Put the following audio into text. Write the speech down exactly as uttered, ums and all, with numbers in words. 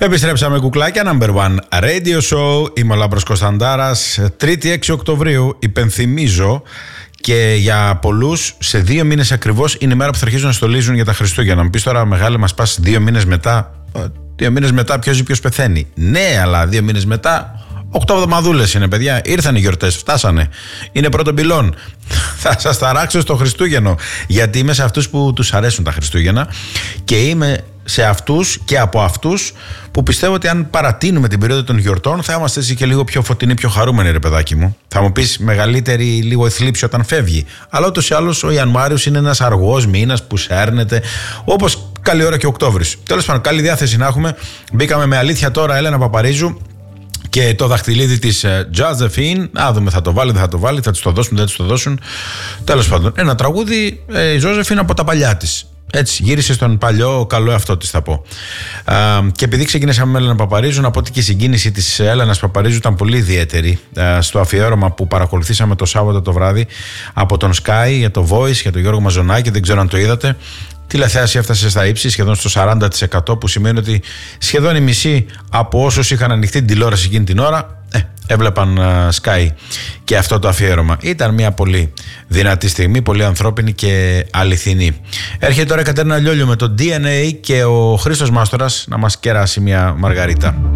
Επιστρέψαμε κουκλάκια, number one radio show. Είμαι ο Λάμπρος Κωνσταντάρας. Τρίτη έξι Οκτωβρίου, υπενθυμίζω, και για πολλούς σε δύο μήνες ακριβώς είναι η μέρα που θα αρχίσουν να στολίζουν για τα Χριστούγεννα. Να μου πεις τώρα, μεγάλε, μας πας δύο μήνες μετά. Δύο μήνες μετά ποιος ζει, ποιος πεθαίνει. Ναι, αλλά δύο μήνες μετά, οκτώ εβδομαδούλες είναι, παιδιά. Ήρθαν οι γιορτές, φτάσανε. Είναι πρώτον πυλών. Θα σας ταράξω στο Χριστούγεννο. Γιατί είμαι σε αυτούς που τους αρέσουν τα Χριστούγεννα και είμαι σε αυτούς και από αυτούς που πιστεύω ότι αν παρατείνουμε την περίοδο των γιορτών θα είμαστε έτσι και λίγο πιο φωτεινοί, πιο χαρούμενοι, ρε παιδάκι μου. Θα μου πεις μεγαλύτερη λίγο θλίψη όταν φεύγει. Αλλά ούτως ή άλλως ο Ιανουάριος είναι ένας αργός μήνας που σέρνεται, όπως καλή ώρα και Οκτώβρης. Τέλος πάντων, καλή διάθεση να έχουμε. Μπήκαμε με αλήθεια τώρα, Έλενα Παπαρίζου και το δαχτυλίδι της Josephine. Να δούμε, θα το βάλει, δεν θα το βάλει, θα της το δώσουν, δεν της το δώσουν. Τέλος πάντων, ένα τραγούδι, ε, η Josephine από τα παλιά της. Έτσι, γύρισε στον παλιό καλό εαυτό της, θα πω. Α, και επειδή ξεκινήσαμε με Έλενα Παπαρίζου, να πω ότι και η συγκίνηση της Έλενας Παπαρίζου ήταν πολύ ιδιαίτερη α, στο αφιέρωμα που παρακολουθήσαμε το Σάββατο το βράδυ από τον Sky για το Voice, για τον Γιώργο Μαζονάκη. Δεν ξέρω αν το είδατε. Τηλεθέαση έφτασε στα ύψη, σχεδόν στο σαράντα τοις εκατό, που σημαίνει ότι σχεδόν η μισή από όσους είχαν ανοιχτή την τηλεόραση εκείνη την ώρα ε, έβλεπαν uh, Sky και αυτό το αφιέρωμα. Ήταν μια πολύ δυνατή στιγμή, πολύ ανθρώπινη και αληθινή. Έρχεται τώρα η Κατερίνα Λιόλιο με το ντι εν έι και ο Χρήστος Μάστορας να μας κεράσει μια μαργαρίτα.